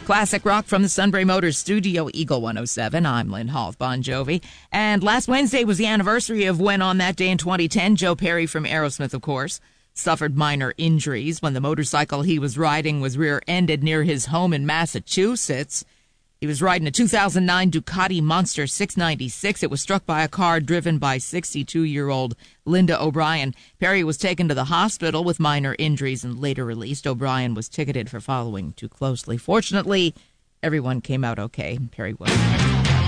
classic rock from the Sunbury Motors studio, Eagle 107. I'm Lynn Hall, Bon Jovi. And last Wednesday was the anniversary of when on that day in 2010, Joe Perry from Aerosmith, of course, suffered minor injuries when the motorcycle he was riding was rear-ended near his home in Massachusetts. He was riding a 2009 Ducati Monster 696. It was struck by a car driven by 62-year-old Linda O'Brien. Perry was taken to the hospital with minor injuries and later released. O'Brien was ticketed for following too closely. Fortunately, everyone came out okay. Perry was.